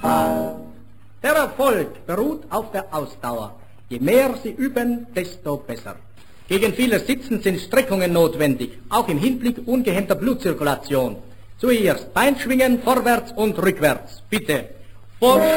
Der Erfolg beruht auf der Ausdauer. Je mehr Sie üben, desto besser. Gegen vieles Sitzen sind Streckungen notwendig, auch im Hinblick ungehemmter Blutzirkulation. Zuerst Beinschwingen, vorwärts und rückwärts. Bitte.